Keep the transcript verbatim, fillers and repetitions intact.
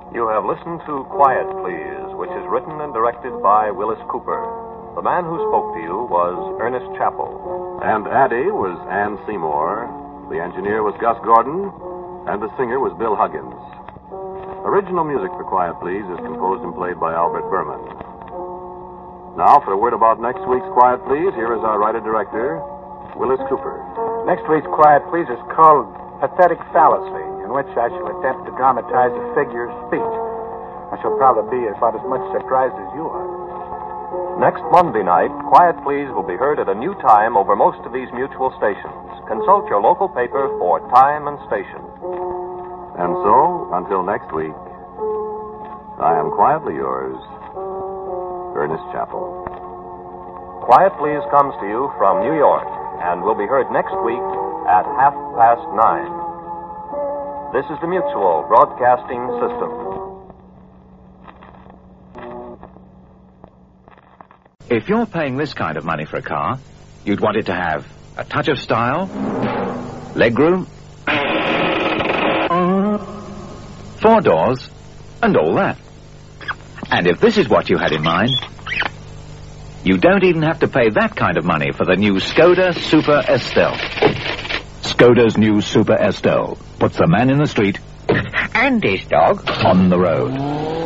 You have listened to Quiet Please, which is written and directed by Willis Cooper. The man who spoke to you was Ernest Chappell. And Addie was Ann Seymour. The engineer was Gus Gordon. And the singer was Bill Huggins. Original music for Quiet Please is composed and played by Albert Berman. Now, for a word about next week's Quiet Please, here is our writer-director, Willis Cooper. Next week's Quiet Please is called Pathetic Fallacy, in which I shall attempt to dramatize a figure of speech. I shall probably be about as much surprised as you are. Next Monday night, Quiet Please will be heard at a new time over most of these mutual stations. Consult your local paper for time and station. And so, until next week, I am quietly yours, Ernest Chappell. Quiet Please comes to you from New York and will be heard next week at half past nine. This is the Mutual Broadcasting System. If you're paying this kind of money for a car, you'd want it to have a touch of style, legroom, four doors, and all that. And if this is what you had in mind, you don't even have to pay that kind of money for the new Skoda Super Estelle. Skoda's new Super Estelle puts the man in the street and his dog on the road.